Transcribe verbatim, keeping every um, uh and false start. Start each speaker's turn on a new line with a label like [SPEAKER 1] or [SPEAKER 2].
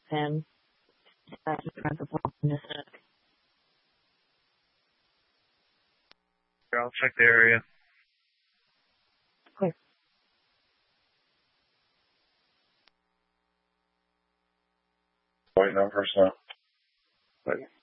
[SPEAKER 1] him. That's incredibly optimistic.
[SPEAKER 2] I'll check the area.
[SPEAKER 1] Clear.
[SPEAKER 3] Waiting on personnel. Ready.